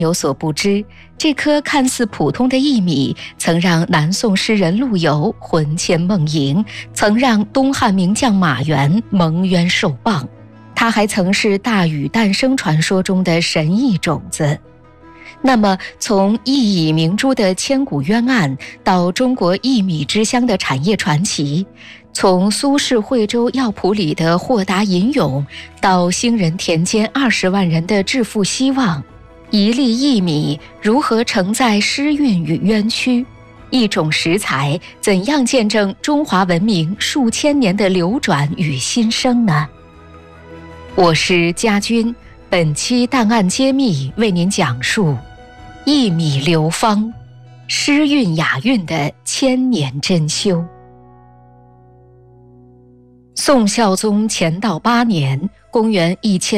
有所不知，这颗看似普通的薏米，曾让南宋诗人陆游魂牵梦萦，曾让东汉名将马援蒙冤受谤。它还曾是大禹诞生传说中的神异种子。那么，从薏苡明珠的千古冤案，到中国薏米之乡的产业传奇，从苏轼惠州药圃里的豁达吟咏，到兴仁田间20万人的致富希望，一粒薏米如何承载诗韵与冤屈？一种食材怎样见证中华文明数千年的流转与新生呢？我是家军，本期档案揭秘为您讲述薏米流芳，诗韵雅韵的千年珍馐。宋孝宗乾道8年，公元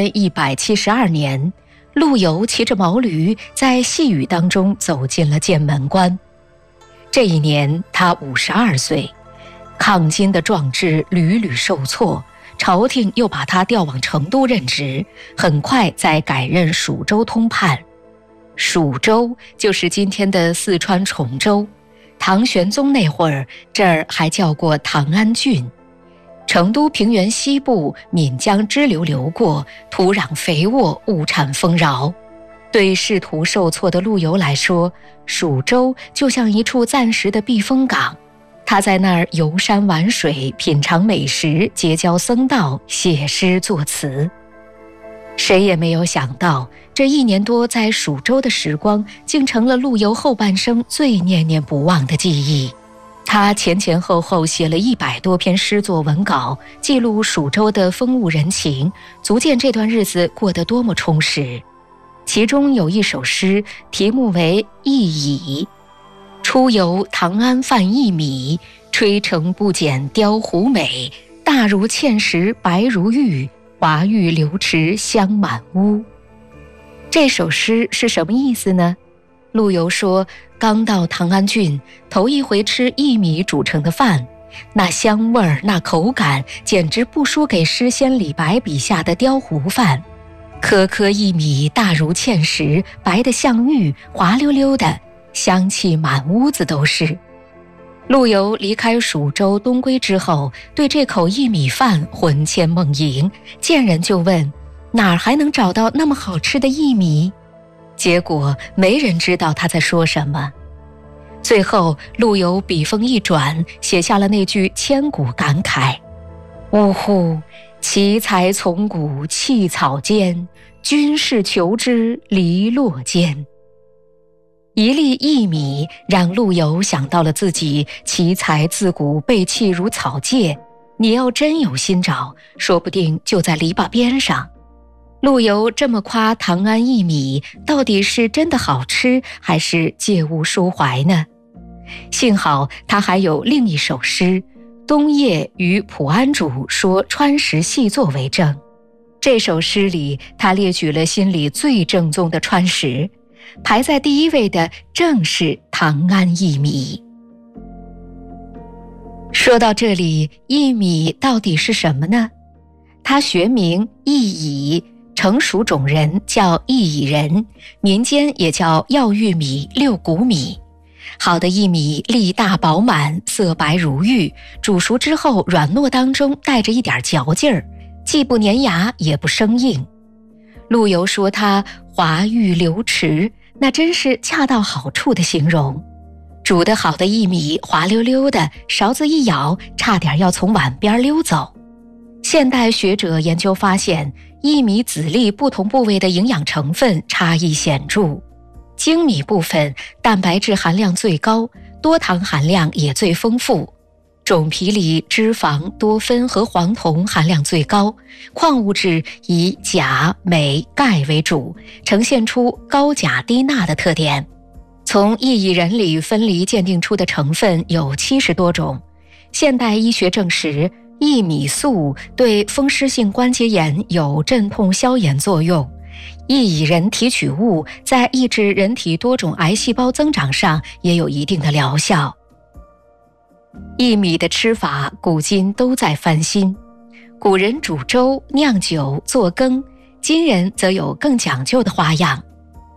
1172年，陆游骑着毛驴在细雨当中走进了剑门关。这一年他52岁，抗金的壮志屡屡受挫，朝廷又把他调往成都任职，很快再改任蜀州通判。蜀州就是今天的四川崇州，唐玄宗那会儿，这儿还叫过唐安郡。成都平原西部，岷江支流流过，土壤肥沃，物产丰饶。对仕途受挫的陆游来说，蜀州就像一处暂时的避风港。他在那儿游山玩水，品尝美食，结交僧道，写诗作词。谁也没有想到，这1年多在蜀州的时光，竟成了陆游后半生最念念不忘的记忆。他前后后写了100多篇诗作文稿，记录蜀州的风物人情，足见这段日子过得多么充实。其中有一首诗，题目为《薏苡》。出游唐安贩薏米，吹成不减雕湖美。大如芡实白如玉，华玉流池香满屋。这首诗是什么意思呢？陆游说，刚到唐安郡，头一回吃薏米煮成的饭，那香味儿，那口感，简直不输给诗仙李白笔下的雕湖饭。颗颗薏米大如芡实，白得像玉，滑溜溜的，香气满屋子都是。陆游离开蜀州东归之后，对这口薏米饭魂牵梦萦，见人就问，哪儿还能找到那么好吃的薏米？结果没人知道他在说什么。最后陆游笔锋一转，写下了那句千古感慨：呜呼，奇才从古弃草间，君是求之篱落间。一粒薏米让陆游想到了自己奇才自古被弃如草芥，你要真有心找，说不定就在篱笆边上。陆游这么夸唐安薏米，到底是真的好吃，还是借物抒怀呢？幸好他还有另一首诗《冬夜与普安主说川食细作》为证。这首诗里，他列举了心里最正宗的川食，排在第一位的正是唐安薏米。说到这里，薏米到底是什么呢？它学名薏苡，成熟种人叫薏苡人，民间也叫药玉米、六谷米。好的薏米粒大饱满，色白如玉，煮熟之后软糯当中带着一点嚼劲儿，既不粘牙也不生硬。陆游说它华玉流池，那真是恰到好处的形容。煮得好的薏米滑溜溜的，勺子一咬，差点要从碗边溜走。现代学者研究发现，薏米籽粒不同部位的营养成分差异显著。精米部分蛋白质含量最高，多糖含量也最丰富。种皮里脂肪、多酚和黄酮含量最高，矿物质以钾、镁、钙为主，呈现出高钾低钠的特点。从薏苡仁里分离鉴定出的成分有70多种。现代医学证实，薏米素对风湿性关节炎有镇痛消炎作用。薏苡仁提取物在抑制人体多种癌细胞增长上也有一定的疗效。薏米的吃法古今都在翻新，古人煮粥、酿酒、做羹，今人则有更讲究的花样。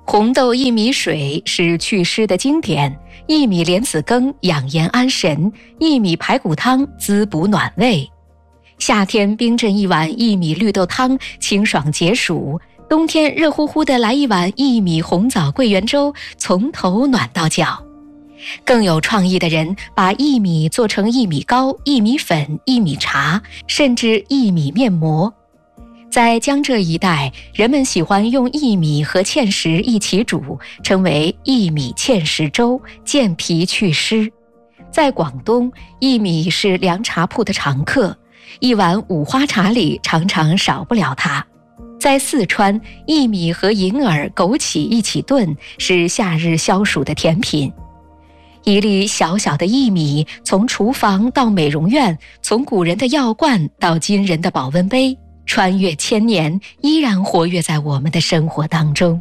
红豆薏米水是祛湿的经典，薏米莲子羹养颜安神，薏米排骨汤滋补暖胃。夏天冰镇一碗薏米绿豆汤，清爽解暑；冬天热乎乎的来一碗薏米红枣桂圆粥，从头暖到脚。更有创意的人把薏米做成薏米糕、薏米粉、薏米茶，甚至薏米面膜。在江浙一带，人们喜欢用薏米和芡实一起煮，称为薏米芡实粥，健脾祛湿。在广东，薏米是凉茶铺的常客，一碗五花茶里常常少不了它。在四川，薏米和银耳、枸杞一起炖，是夏日消暑的甜品。一粒小小的薏米，从厨房到美容院，从古人的药罐到今人的保温杯，穿越千年，依然活跃在我们的生活当中。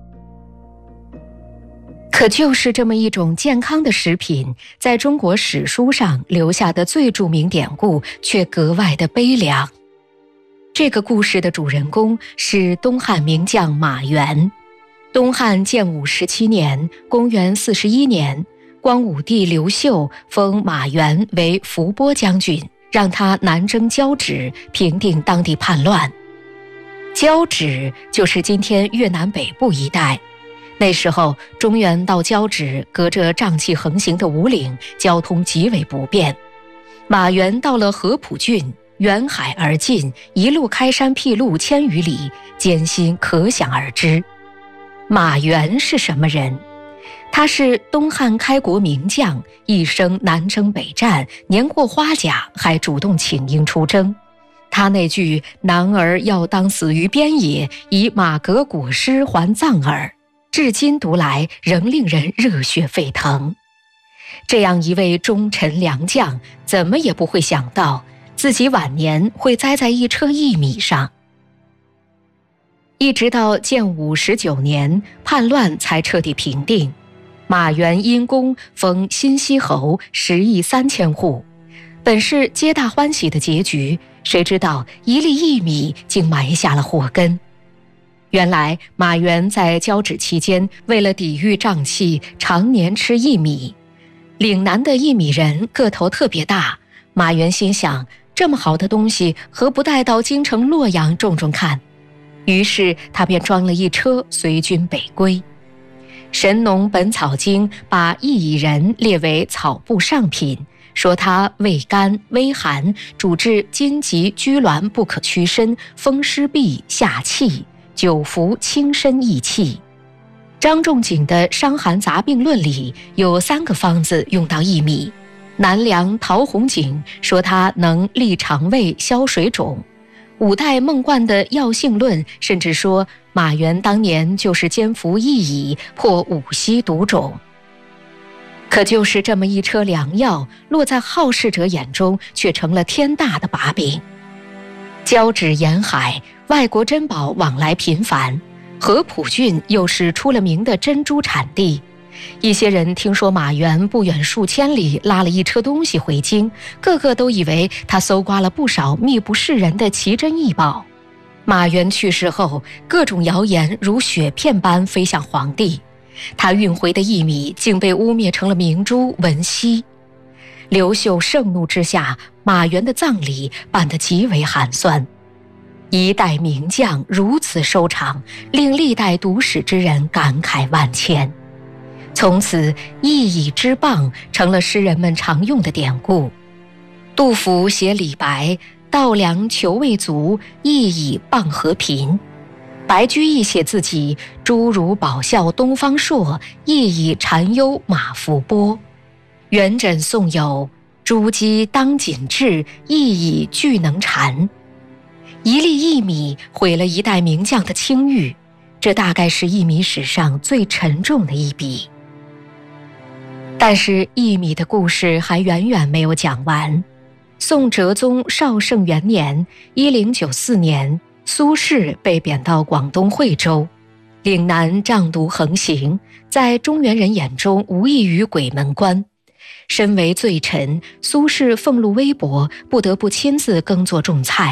可就是这么一种健康的食品，在中国史书上留下的最著名典故却格外的悲凉。这个故事的主人公是东汉名将马援。东汉建武17年，公元41年，光武帝刘秀封马援为伏波将军，让他南征交趾，平定当地叛乱。交趾就是今天越南北部一带。那时候中原到交趾隔着瘴气横行的五岭，交通极为不便。马援到了合浦郡，远海而进，一路开山辟路千余里，艰辛可想而知。马援是什么人？他是东汉开国名将，一生南征北战，年过花甲还主动请缨出征。他那句男儿要当死于边野，以马革裹尸还葬耳，至今读来仍令人热血沸腾。这样一位忠臣良将，怎么也不会想到自己晚年会栽在一车薏米上。一直到建武19年，叛乱才彻底平定。马援因功封新息侯10亿3千户，本是皆大欢喜的结局，谁知道一粒薏米竟埋下了祸根。原来马援在交趾期间，为了抵御瘴气，常年吃薏米。岭南的薏米人个头特别大，马援心想，这么好的东西，何不带到京城洛阳种种看？于是他便装了一车随军北归。神农本草经把薏苡仁列为草部上品，说它味甘微寒，主治筋急拘挛不可屈伸，风湿痹下气，久服轻身益气。张仲景的《伤寒杂病论》里有3个方子用到薏米。南梁陶弘景说它能利肠胃消水肿。五代孟贯的《药性论》甚至说马援当年就是煎服薏苡，破5溪毒肿。可就是这么一车良药，落在好事者眼中却成了天大的把柄。交趾沿海，外国珍宝往来频繁，合浦郡又是出了名的珍珠产地。一些人听说马援不远数千里拉了一车东西回京，个个都以为他搜刮了不少秘不示人的奇珍异宝。马援去世后，各种谣言如雪片般飞向皇帝，他运回的薏米竟被污蔑成了明珠文熙。刘秀盛怒之下，马援的葬礼办得极为寒酸。一代名将如此收场，令历代读史之人感慨万千。从此薏苡之棒成了诗人们常用的典故。杜甫写李白，稻粱裘未足，薏苡棒何贫。白居易写自己，侏儒宝啸东方朔，薏苡禅忧马伏波。元稹宋有朱鸡当紧致，薏苡俱能缠。一粒薏米毁了一代名将的清誉，这大概是薏米史上最沉重的一笔。但是薏米的故事还远远没有讲完。宋哲宗绍圣元年1094年，苏轼被贬到广东惠州，岭南瘴毒横行，在中原人眼中无异于鬼门关。身为罪臣，苏轼俸禄微薄，不得不亲自耕作种菜。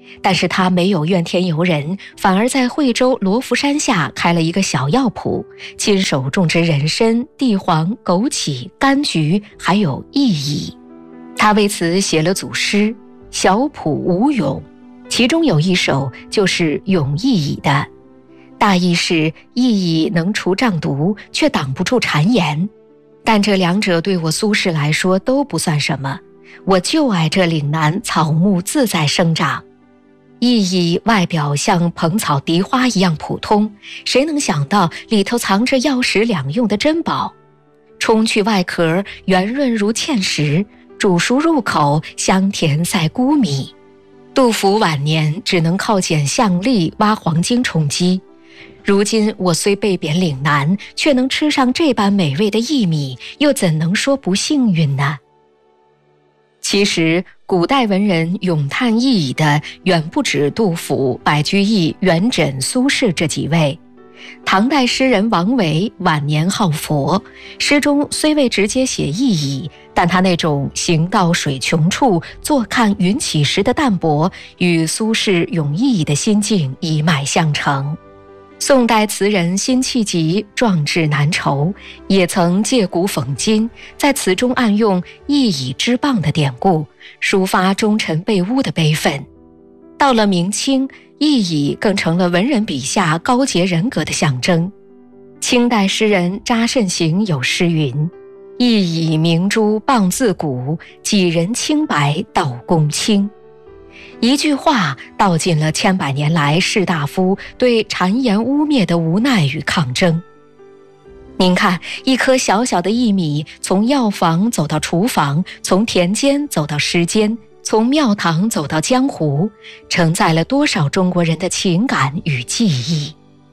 但是他没有怨天尤人，反而在惠州罗浮山下开了一个小药铺，亲手种植人参、地黄、枸杞、柑橘，还有薏苡。他为此写了组诗：小浦无咏，其中有一首就是咏薏苡的，大意是薏苡能除瘴毒，却挡不住谗言。但这两者对我苏轼来说都不算什么，我就爱这岭南草木自在生长。薏苡外表像蓬草荻花一样普通，谁能想到里头藏着药食两用的珍宝？冲去外壳，圆润如芡实，煮熟入口，香甜赛菇米。杜甫晚年只能靠捡象栗、挖黄金充饥。如今我虽被贬岭南，却能吃上这般美味的薏米，又怎能说不幸运呢？其实古代文人咏叹薏苡的远不止杜甫、白居易、元稹、苏轼这几位。唐代诗人王维晚年好佛，诗中虽未直接写薏苡，但他那种行到水穷处，坐看云起时的淡泊，与苏轼咏薏苡的心境一脉相承。宋代词人辛弃疾壮志难酬，也曾借古讽今，在词中暗用薏苡之棒的典故，抒发忠臣被诬的悲愤。到了明清，薏苡更成了文人笔下高洁人格的象征。清代诗人查慎行有诗云：薏苡明珠棒自古，几人清白道公卿。一句话道尽了千百年来士大夫对谗言污蔑的无奈与抗争。您看，一颗小小的薏米，从药房走到厨房，从田间走到诗间，从庙堂走到江湖，承载了多少中国人的情感与记忆。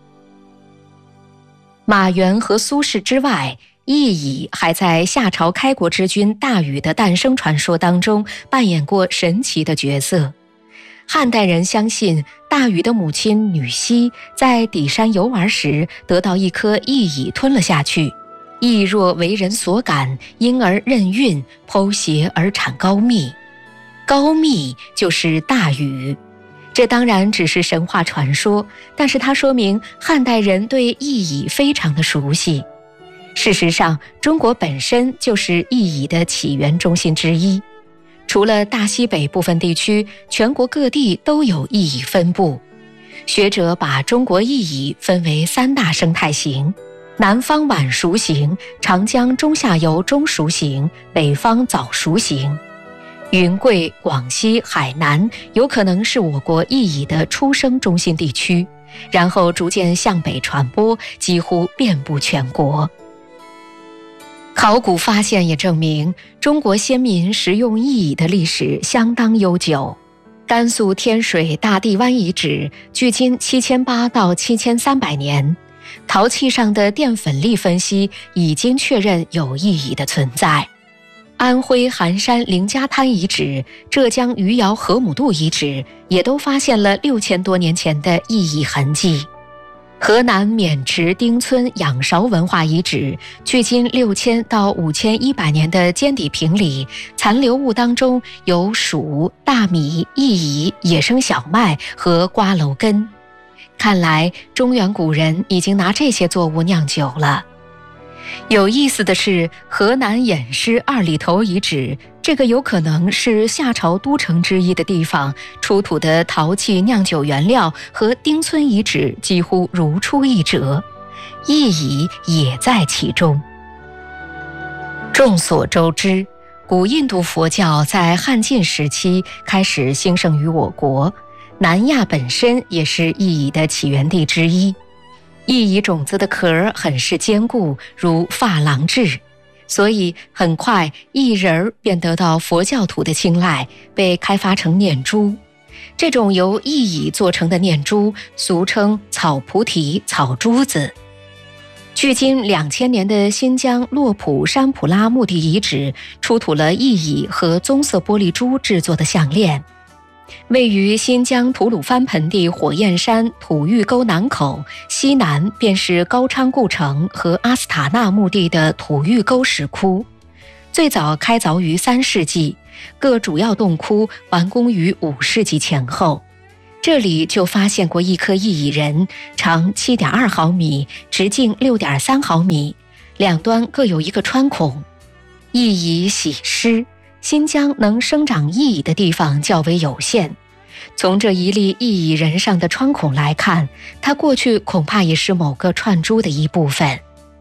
马援和苏轼之外，薏苡还在夏朝开国之君大禹的诞生传说当中扮演过神奇的角色。汉代人相信，大禹的母亲女娲在底山游玩时，得到一颗薏苡吞了下去，薏若为人所感，因而任孕，剖邪而产高密。高密就是大禹。这当然只是神话传说，但是它说明汉代人对薏苡非常的熟悉。事实上，中国本身就是薏苡的起源中心之一。除了大西北部分地区，全国各地都有薏苡分布。学者把中国薏苡分为三大生态型：南方晚熟型、长江中下游中熟型、北方早熟型。云贵、广西、海南有可能是我国薏苡的出生中心地区，然后逐渐向北传播，几乎遍布全国。考古发现也证明，中国先民食用薏苡的历史相当悠久。甘肃天水大地湾遗址距今7800到7300年，陶器上的淀粉粒分析已经确认有薏苡的存在。安徽含山凌家滩遗址、浙江余姚河姆渡遗址也都发现了6000多年前的薏苡痕迹。河南渑池丁村仰韶文化遗址距今6000到5100年的尖底平里残留物当中有黍、大米、薏苡、野生小麦和瓜蒌根。看来中原古人已经拿这些作物酿酒了。有意思的是，河南偃师二里头遗址，这个有可能是夏朝都城之一的地方，出土的陶器酿酒原料和丁村遗址几乎如出一辙，薏苡也在其中。众所周知，古印度佛教在汉晋时期开始兴盛于我国，南亚本身也是薏苡的起源地之一。薏苡种子的壳很是坚固，如珐琅质，所以很快薏仁便得到佛教徒的青睐，被开发成念珠。这种由薏苡做成的念珠俗称草菩提、草珠子。距今2000年的新疆洛普山普拉墓地遗址出土了薏苡和棕色玻璃珠制作的项链。位于新疆吐鲁番盆地火焰山土峪沟南口，西南便是高昌故城和阿斯塔纳墓地的土峪沟石窟。最早开凿于3世纪，各主要洞窟完工于5世纪前后。 这里就发现过一颗薏苡仁，长7.2毫米，直径6.3毫米，两端各有一个穿孔。薏苡喜湿，新疆能生长薏苡的地方较为有限。从这一粒薏苡仁上的穿孔来看，它过去恐怕也是某个串珠的一部分。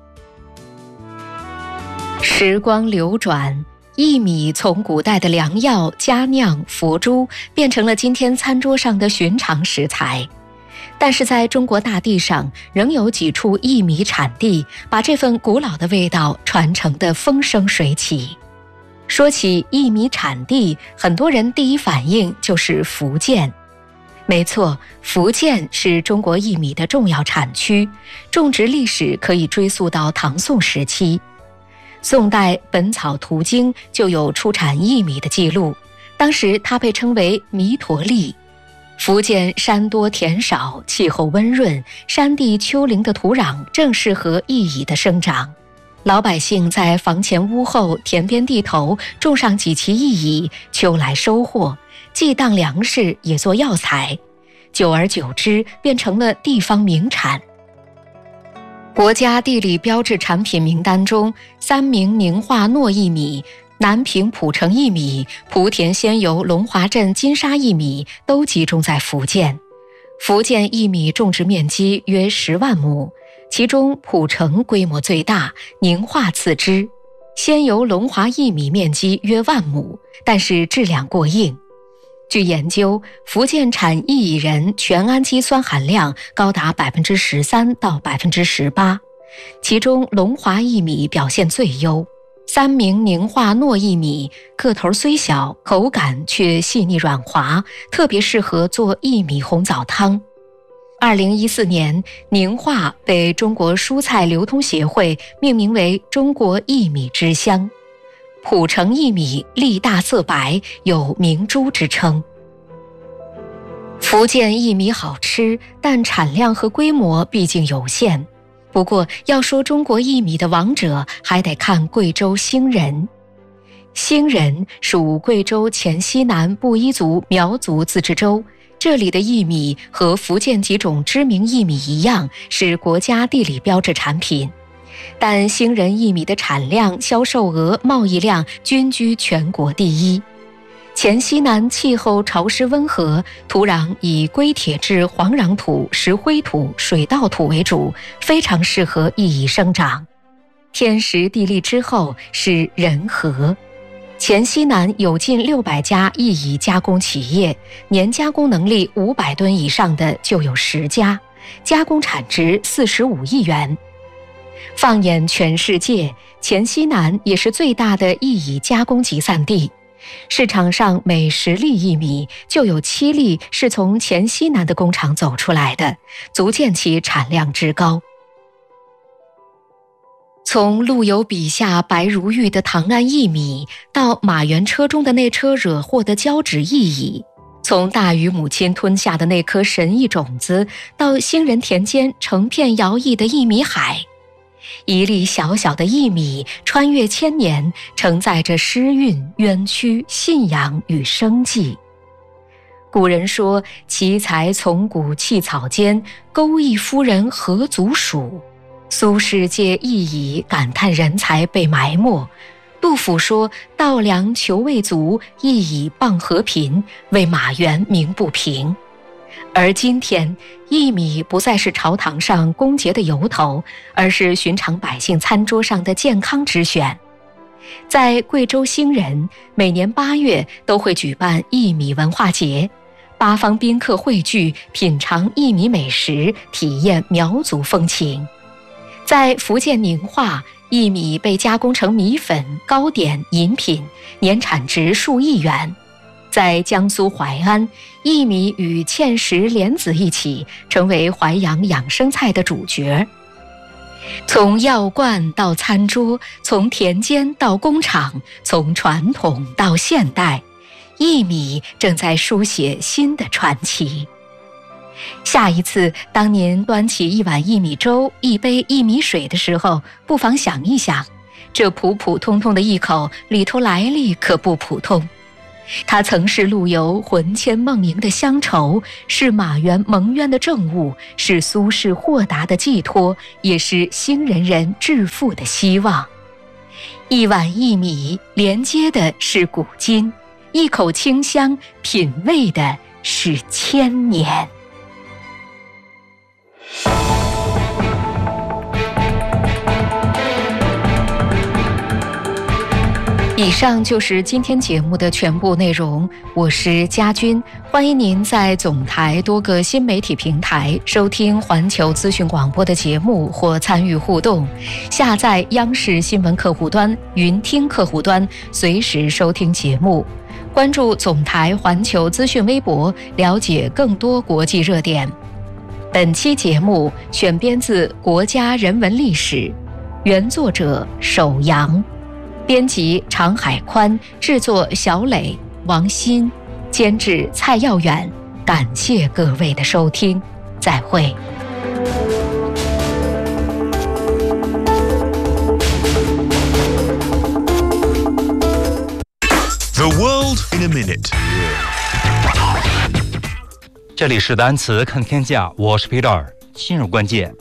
时光流转，薏米从古代的良药、佳酿、佛珠，变成了今天餐桌上的寻常食材。但是在中国大地上，仍有几处薏米产地，把这份古老的味道传承得风生水起。说起薏米产地，很多人第一反应就是福建。没错，福建是中国薏米的重要产区，种植历史可以追溯到唐宋时期。宋代《本草图经》就有出产薏米的记录，当时它被称为弥陀粒。福建山多田少，气候温润，山地丘陵的土壤正适合薏苡的生长。老百姓在房前屋后、田边地头种上几畦薏苡，秋来收获，既当粮食也做药材，久而久之变成了地方名产。国家地理标志产品名单中，三明宁化糯薏米、南平蒲城薏米、莆田仙游龙华镇金沙薏米都集中在福建。福建薏米种植面积约10万亩，其中蒲城规模最大，宁化次之。仙游龙华薏米面积约1万亩，但是质量过硬。据研究，福建产薏苡仁全氨基酸含量高达13%到18%，其中龙华薏米表现最优。三明宁化糯薏米个头虽小，口感却细腻软滑，特别适合做薏米红枣汤。2014年，宁化被中国蔬菜流通协会命名为中国薏米之乡。蒲城薏米粒大色白，有明珠之称。福建薏米好吃，但产量和规模毕竟有限。不过要说中国薏米的王者，还得看贵州兴仁。兴仁属贵州黔西南布依族苗族自治州，这里的薏米和福建几种知名薏米一样，是国家地理标志产品。但兴仁薏米的产量、销售额、贸易量均居全国第一。黔西南气候潮湿温和，土壤以硅铁质黄壤土、石灰土、水稻土为主，非常适合薏苡生长。天时地利之后是人和。黔西南有近600家薏苡加工企业，年加工能力500吨以上的就有10家，加工产值45亿元。放眼全世界，黔西南也是最大的薏苡加工集散地。市场上每10粒薏米就有7粒是从黔西南的工厂走出来的，足见其产量之高。从陆游笔下白如玉的唐安薏米，到马原车中的那车惹祸的交趾薏苡，从大禹母亲吞下的那颗神异种子，到兴仁田间成片摇曳的薏米海，一粒小小的薏米穿越千年，承载着诗韵、冤屈、信仰与生计。古人说，奇才从古弃草间，钩弋夫人何足数。苏轼借薏苡感叹人才被埋没。杜甫说，稻粱求未足，薏苡傍河贫，为马原鸣不平。而今天，薏米不再是朝堂上恭节的由头，而是寻常百姓餐桌上的健康之选。在贵州兴仁，每年8月都会举办薏米文化节，8方宾客汇聚，品尝薏米美食，体验苗族风情。在福建宁化，薏米被加工成米粉、糕点、饮品，年产值数亿元。在江苏淮安，薏米与芡实、莲子一起，成为淮扬养生菜的主角。从药罐到餐桌，从田间到工厂，从传统到现代，薏米正在书写新的传奇。下一次，当您端起一碗薏米粥、一杯薏米水的时候，不妨想一想，这普普通通的一口里头来历可不普通。 他曾是陆游魂牵梦萦的乡愁，是马援蒙冤的政务，是苏轼豁达的寄托，也是新人人致富的希望。一碗一米连接的是古今，一口清香品味的是千年。以上就是今天节目的全部内容，我是佳君，欢迎您在总台多个新媒体平台收听环球资讯广播的节目或参与互动，下载央视新闻客户端、云听客户端，随时收听节目。关注总台环球资讯微博，了解更多国际热点。本期节目选编自《国家人文历史》，原作者首阳，编辑常海宽，制作小磊、王鑫，监制蔡耀远。感谢各位的收听，再会。 The world in a minute。 这里是单词看天下，我是 Peter。今日关键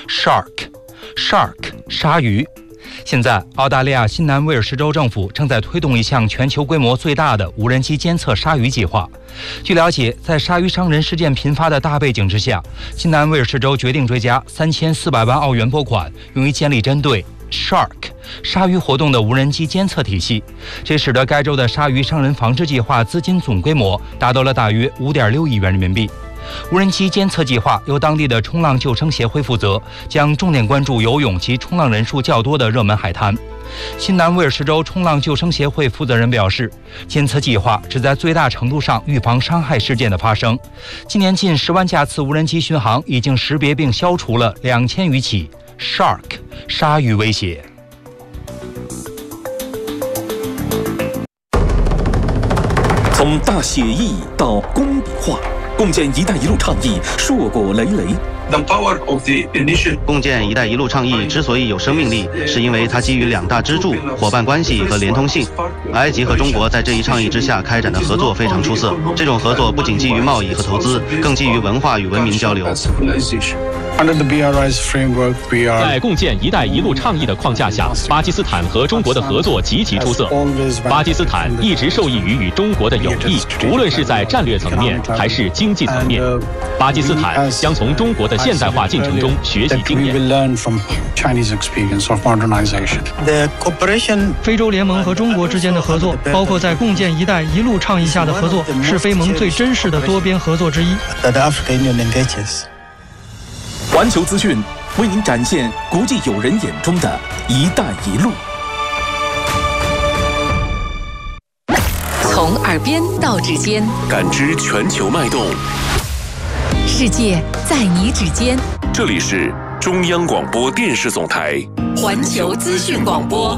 Shark 鲨鱼。现在，澳大利亚新南威尔士州政府正在推动一项全球规模最大的无人机监测鲨鱼计划。据了解，在鲨鱼伤人事件频发的大背景之下，新南威尔士州决定追加3400万澳元拨款，用于建立针对 Shark 鲨鱼活动的无人机监测体系。这使得该州的鲨鱼伤人防治计划资金总规模达到了大约5.6亿元人民币。无人机监测计划由当地的冲浪救生协会负责，将重点关注游泳及冲浪人数较多的热门海滩。新南威尔士州冲浪救生协会负责人表示，监测计划旨在最大程度上预防伤害事件的发生。今年近10万架次无人机巡航已经识别并消除了2000余起 Shark 鲨鱼威胁。 从大写意到工笔画，共建“一带一路”倡议硕果累累。 共建“一带一路”倡议之所以有生命力，是因为它基于2大支柱：伙伴关系和连通性。埃及和中国在这一倡议之下开展的合作非常出色。这种合作不仅基于贸易和投资，更基于文化与文明交流。 在共建“一带一路”倡议的框架下，巴基斯坦和中国的合作极其出色。巴基斯坦一直受益于与中国的友谊，无论是在战略层面还是经济层面。巴基斯坦将从中国的现代化进程中学习经验。 非洲联盟和中国之间的合作，包括在共建“一带一路”倡议下的合作，是非盟最真实的多边合作之一。 环球资讯为您展现国际友人眼中的“一带一路”。 从耳边到指尖， 感知全球脉动。 世界在你指尖。 这里是中央广播电视总台环球资讯广播。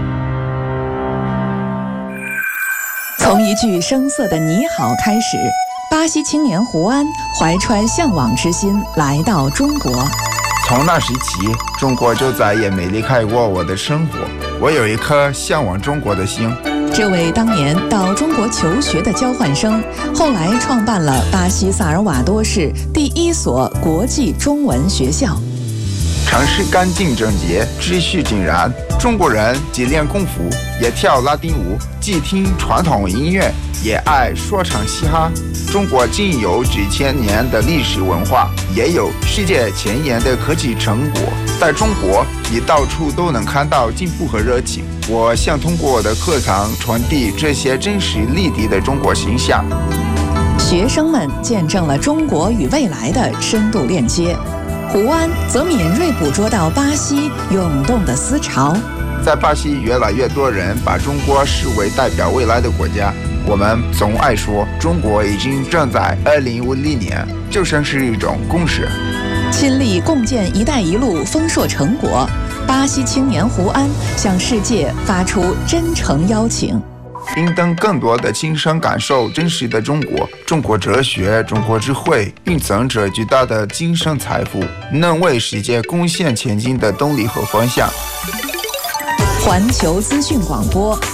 从一句生涩的你好开始，巴西青年胡安怀揣向往之心来到中国。 从那时起，中国就再也没离开过我的生活。我有一颗向往中国的心。 这位当年到中国求学的交换生，后来创办了巴西萨尔瓦多市第1所国际中文学校。 城市干净整洁，秩序井然。中国人既练功夫，也跳拉丁舞，既听传统音乐，也爱说唱嘻哈。中国仅有几千年的历史文化，也有世界前沿的科技成果。在中国，你到处都能看到进步和热情。我想通过我的课堂传递这些真实立体的中国形象。 学生们见证了中国与未来的深度链接。胡安则敏锐捕捉到巴西涌动的思潮。 在巴西，越来越多人把中国视为代表未来的国家。我们总爱说，中国已经站在2050年，就像是一种共识。 亲历共建“一带一路”丰硕成果，巴西青年胡安向世界发出真诚邀请。 并等更多的亲身感受真实的中国。中国哲学、中国智慧蕴藏着巨大的精神财富，能为世界贡献前进的动力和方向。 环球资讯广播